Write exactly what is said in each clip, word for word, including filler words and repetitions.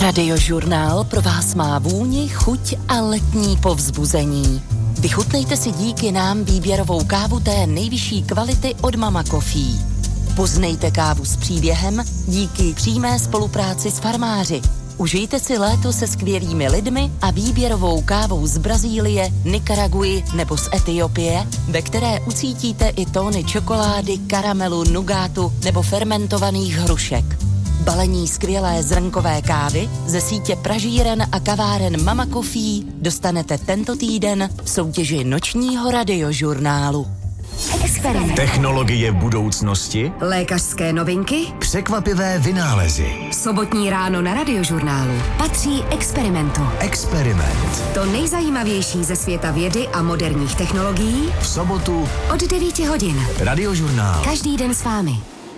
Radiožurnál pro vás má vůni, chuť a letní povzbuzení. Vychutnejte si díky nám výběrovou kávu té nejvyšší kvality od Mama Coffee. Poznejte kávu s příběhem díky přímé spolupráci s farmáři. Užijte si léto se skvělými lidmi a výběrovou kávou z Brazílie, Nikaraguji nebo z Etiopie, ve které ucítíte i tóny čokolády, karamelu, nugátu nebo fermentovaných hrušek. Balení skvělé zrnkové kávy ze sítě pražíren a kaváren Mama Coffee dostanete tento týden v soutěži nočního radiožurnálu. Experiment. Technologie budoucnosti, lékařské novinky, překvapivé vynálezy. Sobotní ráno na Radiožurnálu patří Experimentu. Experiment. To nejzajímavější ze světa vědy a moderních technologií V sobotu od devíti hodin. Radiožurnál. Každý den s vámi.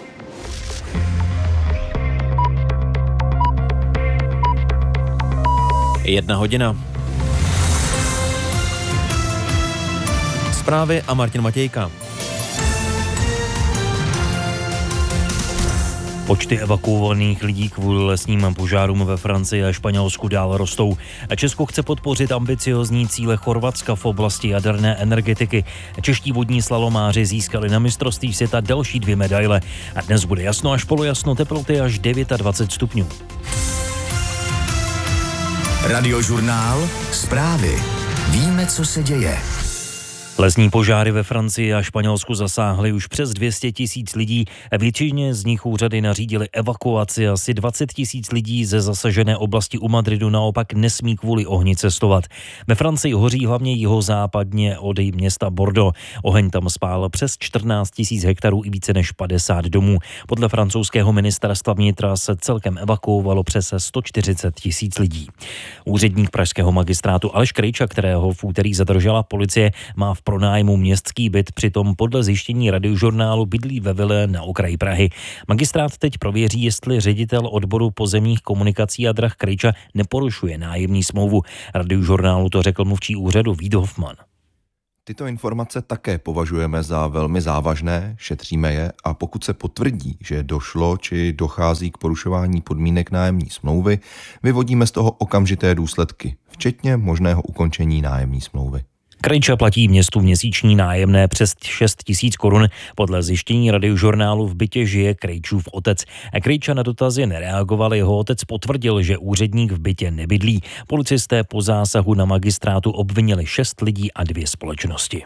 Jedna hodina. Zprávy a Martin Matějka. Počty evakuovaných lidí kvůli lesním požárům ve Francii a Španělsku dál rostou. A Česko chce podpořit ambiciozní cíle Chorvatska v oblasti jaderné energetiky. Čeští vodní slalomáři získali na mistrovství světa další dvě medaile. A dnes bude jasno až polojasno, teploty až dvacet devět stupňů. Radiožurnál. Zprávy. Víme, co se děje. Lesní požáry ve Francii a Španělsku zasáhly už přes dvě stě tisíc lidí. Většině z nich úřady nařídily evakuaci. Asi dvacet tisíc lidí ze zasažené oblasti u Madridu naopak nesmí kvůli ohni cestovat. Ve Francii hoří hlavně jihozápadně od města Bordeaux. Oheň tam spálil přes čtrnáct tisíc hektarů i více než padesát domů. Podle francouzského ministerstva vnitra se celkem evakuovalo přes sto čtyřicet tisíc lidí. Úředník pražského magistrátu Aleš Krejča, kterého v úterý zadržela policie, má v pronájmu městský byt, přitom podle zjištění Radiožurnálu bydlí ve vile na okraji Prahy. Magistrát teď prověří, jestli ředitel odboru pozemních komunikací a drah Krejča neporušuje nájemní smlouvu. Radiožurnálu to řekl mluvčí úřadu Vít Hofman. Tyto informace také považujeme za velmi závažné, šetříme je a pokud se potvrdí, že došlo či dochází k porušování podmínek nájemní smlouvy, vyvodíme z toho okamžité důsledky, včetně možného ukončení nájemní smlouvy. Krejča platí městu měsíční nájemné přes šest tisíc korun. Podle zjištění Radiožurnálu v bytě žije Krejčův otec. Krejča na dotazy nereagoval, jeho otec potvrdil, že úředník v bytě nebydlí. Policisté po zásahu na magistrátu obvinili šest lidí a dvě společnosti.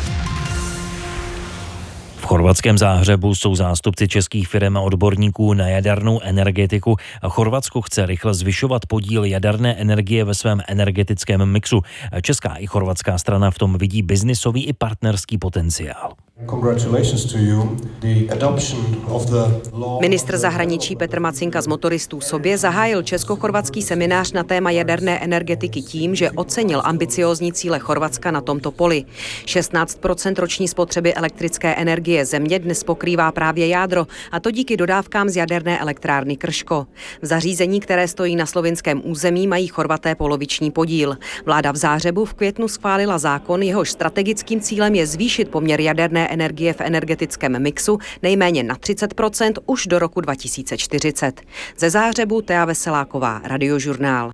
V chorvatském Záhřebu jsou zástupci českých firem a odborníků na jadernou energetiku. Chorvatsko chce rychle zvyšovat podíl jaderné energie ve svém energetickém mixu. Česká i chorvatská strana v tom vidí biznisový i partnerský potenciál. Ministr zahraničí Petr Macinka z Motoristů sobě zahájil česko-chorvatský seminář na téma jaderné energetiky tím, že ocenil ambiciózní cíle Chorvatska na tomto poli. šestnáct procent roční spotřeby elektrické energie země dnes pokrývá právě jádro, a to díky dodávkám z jaderné elektrárny Krško. V zařízení, které stojí na slovinském území, mají Chorvaté poloviční podíl. Vláda v Záhřebu v květnu schválila zákon, jehož strategickým cílem je zvýšit poměr jaderné energie v energetickém mixu nejméně na třicet procent už do roku dva tisíce čtyřicet. Ze Záhřebu Tea Veseláková, Radiožurnál.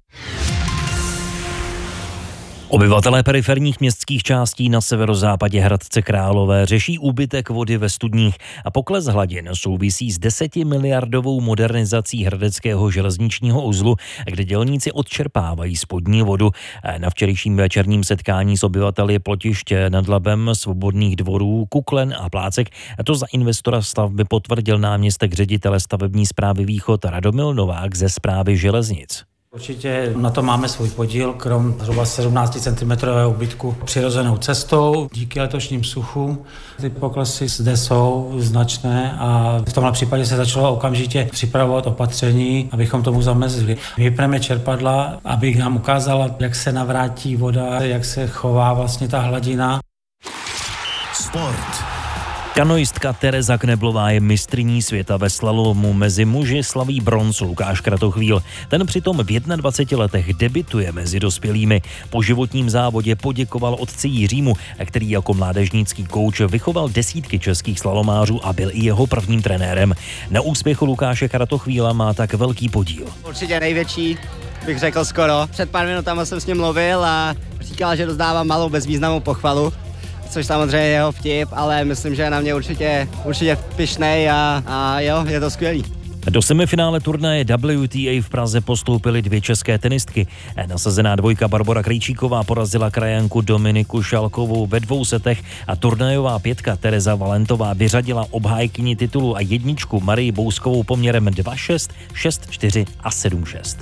Obyvatelé periferních městských částí na severozápadě Hradce Králové řeší úbytek vody ve studních a pokles hladin souvisí s desetimiliardovou modernizací hradeckého železničního uzlu, kde dělníci odčerpávají spodní vodu. Na včerejším večerním setkání s obyvateli Plotiště nad Labem, Svobodných dvorů, Kuklen a Plácek to za investora stavby potvrdil náměstek ředitele stavební správy Východ Radomil Novák ze správy železnic. Určitě na to máme svůj podíl, krom zhruba sedmnáct centimetrů úbytku přirozenou cestou. Díky letošním suchu ty poklesy zde jsou značné a v tomhle případě se začalo okamžitě připravovat opatření, abychom tomu zamezili. Vypneme čerpadla, aby nám ukázala, jak se navrátí voda, jak se chová vlastně ta hladina. Sport. Kanoistka Tereza Kneblová je mistryní světa ve slalomu. Mezi muži slaví bronz Lukáš Kratochvíl. Ten přitom v dvaceti jedné letech debituje mezi dospělými. Po životním závodě poděkoval otci Jiřímu, který jako mládežnický kouč vychoval desítky českých slalomářů a byl i jeho prvním trenérem. Na úspěchu Lukáše Kratochvíla má tak velký podíl. Určitě největší, bych řekl skoro. Před pár minutama jsem s ním mluvil a říkal, že dostávám malou bezvýznamnou pochvalu, což samozřejmě je jeho vtip, ale myslím, že je na mě určitě, určitě pyšnej a, a jo, je to skvělý. Do semifinále turnaje W T A v Praze postoupily dvě české tenistky. Nasazená dvojka Barbora Krejčíková porazila krajanku Dominiku Šalkovou ve dvou setech a turnajová pětka Tereza Valentová vyřadila obhájkyni titulu a jedničku Marii Bouskovou poměrem dva šest, šest čtyři a sedm šest.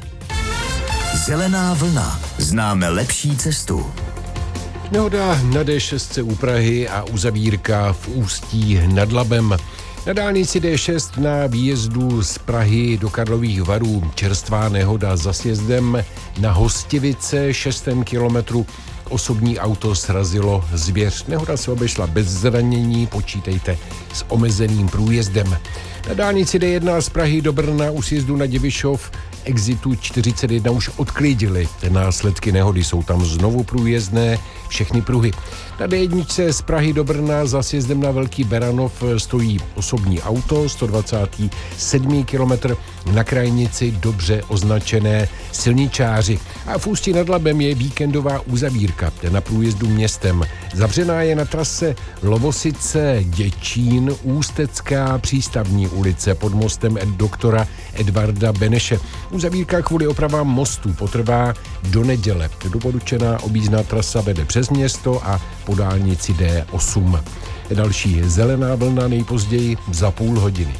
Zelená vlna. Známe lepší cestu. Nehoda na D šest u Prahy a uzavírka v Ústí nad Labem. Na dálnici D šest na výjezdu z Prahy do Karlových Varů čerstvá nehoda za sjezdem na Hostivice šestém kilometru. Osobní auto srazilo zvěř. Nehoda se obešla bez zranění, počítejte s omezeným průjezdem. Na dálnici D jedna z Prahy do Brna u sjezdu na Děvišov exitu čtyřicet jedna už odklidili. Následky nehody jsou tam znovu průjezdné, všechny pruhy. Na D jedna z Prahy do Brna za sjezdem na Velký Beranov stojí osobní auto, sto dvacátý sedmý kilometr, na krajnici dobře označené silničáři. A v Ústí nad Labem je víkendová uzavírka na průjezdu městem. Zavřená je na trase Lovosice Děčín, Ústecká přístavní ulice pod mostem doktora Edvarda Beneše. Uzavírka kvůli opravám mostu potrvá do neděle. Doporučená objízdná trasa vede přes město a po dálnici D osm. Další zelená vlna nejpozději za půl hodiny.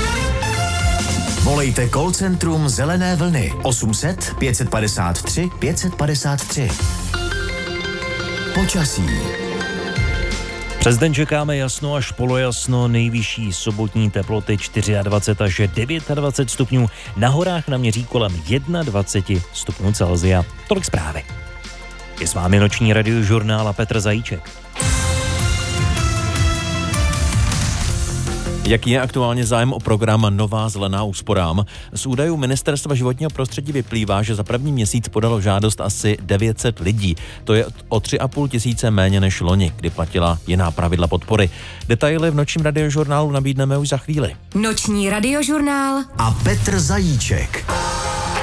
Volejte call centrum Zelené vlny osm set, pět set padesát tři, pět set padesát tři. Počasí. Přes den čekáme jasno až polojasno, nejvyšší sobotní teploty dvacet čtyři až dvacet devět stupňů, na horách naměří kolem dvacet jedna stupňů Celsia. Tolik zprávy. Je s vámi noční radiožurnál a Petr Zajíček. Jaký je aktuálně zájem o program Nová zelená úsporám? Z údajů Ministerstva životního prostředí vyplývá, že za první měsíc podalo žádost asi devět set lidí. To je o tři a půl tisíce méně než loni, kdy platila jiná pravidla podpory. Detaily v nočním radiožurnálu nabídneme už za chvíli. Noční radiožurnál a Petr Zajíček.